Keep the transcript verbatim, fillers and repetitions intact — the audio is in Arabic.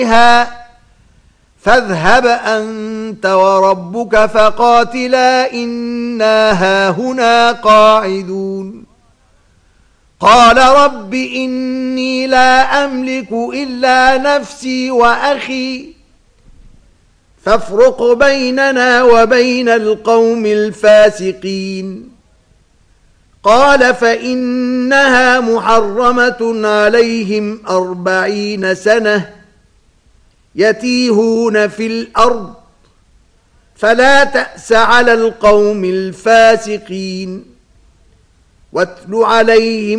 فاذهب أنت وربك فقاتلا إنا هاهنا قاعدون قال رب إني لا أملك إلا نفسي وأخي فافرق بيننا وبين القوم الفاسقين قال فإنها محرمة عليهم أربعين سنة يتيهون في الأرض فلا تأس على القوم الفاسقين واتل عليهم